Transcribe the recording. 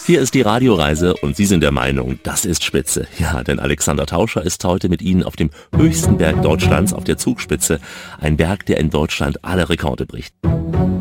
Hier ist die Radioreise und Sie sind der Meinung, das ist spitze. Ja, denn Alexander Tauscher ist heute mit Ihnen auf dem höchsten Berg Deutschlands, auf der Zugspitze. Ein Berg, der in Deutschland alle Rekorde bricht.